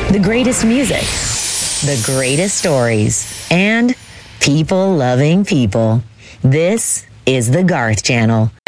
The greatest music, the greatest stories, and people loving people. This is the Garth Channel.